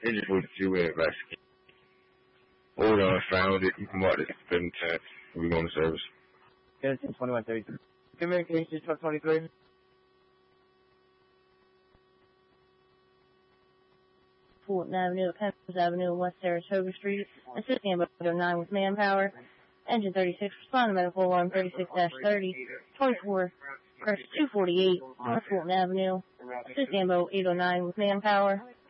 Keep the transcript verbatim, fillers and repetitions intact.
Engine forty-two at rescue. Hold on, I found it. You can mark this seven ten. We're going to service. Genesis twenty-one thirty-three. Communications twelve twenty-three. Fulton Avenue, Penns Avenue, West Saratoga Street. Assisting about oh nine with manpower. Engine thirty-six, respond to medical alarm thirty-six dash thirty, twenty-four, or two forty-eight, North Fulton Avenue. Assisting about eight oh nine with manpower.